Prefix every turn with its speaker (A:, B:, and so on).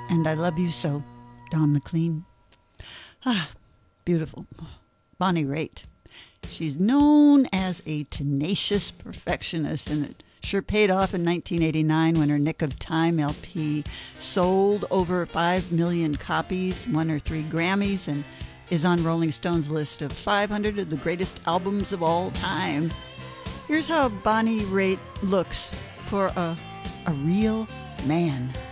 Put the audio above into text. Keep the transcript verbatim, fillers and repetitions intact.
A: And I Love You So, Don McLean. Ah, beautiful. Bonnie Raitt. She's known as a tenacious perfectionist, and it sure paid off in nineteen eighty-nine when her Nick of Time L P sold over five million copies, won her three Grammys, and is on Rolling Stone's list of five hundred of the greatest albums of all time. Here's how Bonnie Raitt looks for a, a real man.